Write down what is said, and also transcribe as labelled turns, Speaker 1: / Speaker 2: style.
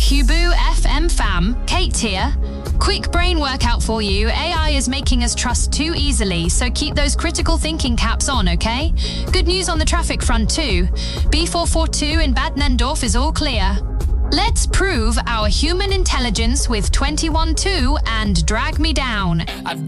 Speaker 1: Hubu FM fam, Kate here. Quick brain workout for you. AI is making us trust too easily, so keep those critical thinking caps on, okay? Good news on the traffic front too. B442 in Bad Nendorf is all clear. Let's prove our human intelligence with 21-2 and drag me down.